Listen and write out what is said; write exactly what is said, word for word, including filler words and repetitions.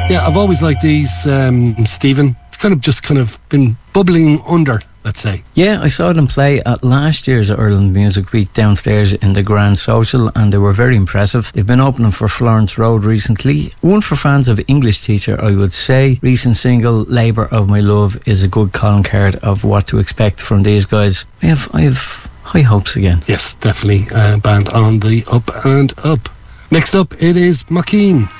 Yeah, I've always liked these, um, Stephen. It's kind of just kind of been bubbling under, let's say. Yeah, I saw them play at last year's Ireland Music Week downstairs in the Grand Social, and they were very impressive. They've been opening for Florence Road recently. One for fans of English Teacher, I would say. Recent single, Labour of My Love, is a good calling card of what to expect from these guys. I have, I have high hopes again. Yes, definitely a band on the up and up. Next up, it is Mackeen.